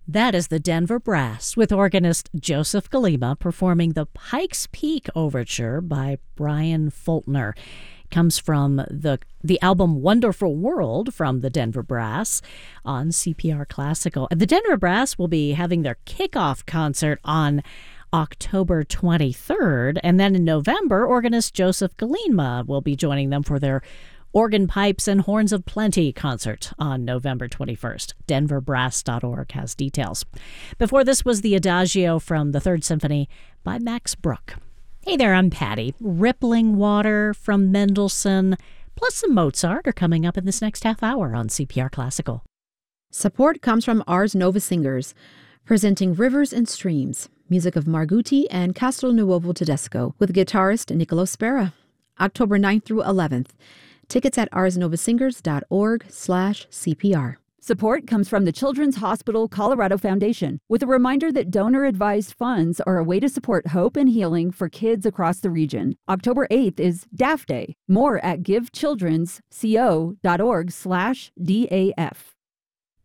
That is the Denver Brass with organist Joseph Galima performing the Pikes Peak Overture by Brian Fultner. It comes from the album Wonderful World from the Denver Brass on CPR Classical. The Denver Brass will be having their kickoff concert on October 23rd, and then in November, organist Joseph Galima will be joining them for their Organ Pipes and Horns of Plenty concert on November 21st. DenverBrass.org has details. Before this was the Adagio from the Third Symphony by Max Bruch. Hey there, I'm Patty. Rippling Water from Mendelssohn, plus some Mozart are coming up in this next half hour on CPR Classical. Support comes from Ars Nova Singers, presenting Rivers and Streams, music of Margutti and Castelnuovo Tedesco, with guitarist Niccolo Spera, October 9th through 11th. Tickets at arsnovasingers.org/CPR. Support comes from the Children's Hospital Colorado Foundation, with a reminder that donor-advised funds are a way to support hope and healing for kids across the region. October 8th is DAF Day. More at givechildrensco.org/DAF.